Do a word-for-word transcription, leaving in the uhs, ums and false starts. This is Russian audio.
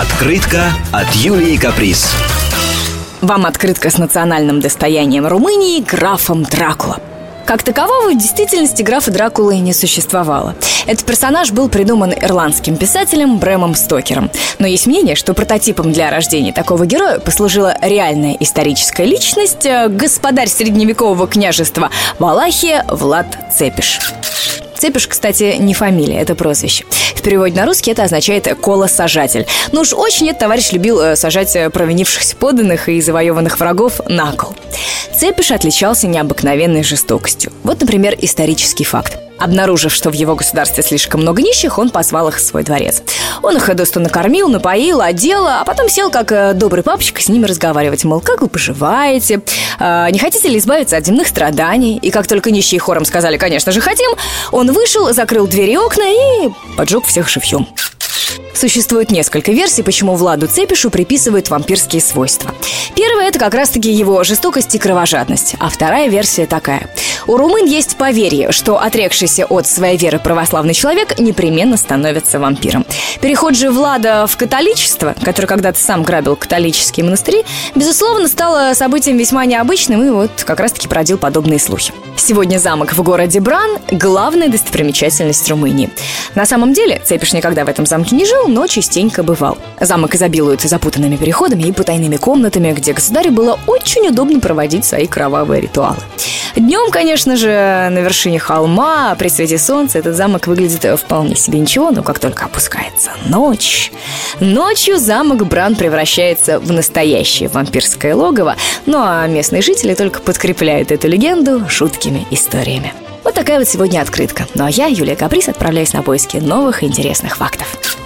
Открытка от Юлии Каприз. Вам открытка с национальным достоянием Румынии – графом Дракула. Как такового в действительности графа Дракулы не существовало. Этот персонаж был придуман ирландским писателем Брэмом Стокером. Но есть мнение, что прототипом для рождения такого героя послужила реальная историческая личность – господарь средневекового княжества Валахия Влад Цепиш. Цепиш, кстати, не фамилия, это прозвище. В переводе на русский это означает «колосажатель». Ну уж очень этот товарищ любил сажать провинившихся подданных и завоеванных врагов на кол. Цепиш отличался необыкновенной жестокостью. Вот, например, исторический факт. Обнаружив, что в его государстве слишком много нищих, он позвал их в свой дворец. Он их досто накормил, напоил, одел, а потом сел, как добрый папочка, с ними разговаривать. Мол, как вы поживаете? Не хотите ли избавиться от земных страданий? И как только нищие хором сказали, конечно же, хотим, он вышел, закрыл двери и окна и поджег всех живьем. Существует несколько версий, почему Владу Цепишу приписывают вампирские свойства. Первая – это как раз-таки его жестокость и кровожадность. А вторая версия такая. У румын есть поверье, что отрекшийся от своей веры православный человек непременно становится вампиром. Переход же Влада в католичество, который когда-то сам грабил католические монастыри, безусловно, стало событием весьма необычным и вот как раз-таки породил подобные слухи. Сегодня замок в городе Бран – главная достопримечательность Румынии. На самом деле Цепиш никогда в этом замке не жил, но частенько бывал. Замок изобилует запутанными переходами и потайными комнатами, где государю было очень удобно проводить свои кровавые ритуалы. Днем, конечно же, на вершине холма, при свете солнца, этот замок выглядит вполне себе ничего, но как только опускается ночь... Ночью замок Бран превращается в настоящее вампирское логово, ну а местные жители только подкрепляют эту легенду жуткими историями. Вот такая вот сегодня открытка. Ну а я, Юлия Каприз, отправляюсь на поиски новых и интересных фактов.